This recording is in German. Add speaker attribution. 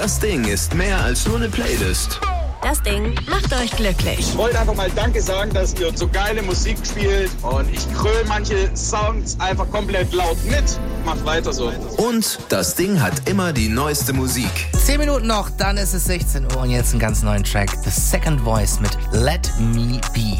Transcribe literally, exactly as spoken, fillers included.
Speaker 1: Das Ding ist mehr als nur eine Playlist.
Speaker 2: Das Ding macht euch glücklich.
Speaker 3: Ich wollte einfach mal Danke sagen, dass ihr so geile Musik spielt. Und ich kröle manche Songs einfach komplett laut mit. Macht weiter so.
Speaker 1: Und das Ding hat immer die neueste Musik.
Speaker 4: Zehn Minuten noch, dann ist es sechzehn Uhr und jetzt einen ganz neuen Track. The Second Voice mit Let Me Be.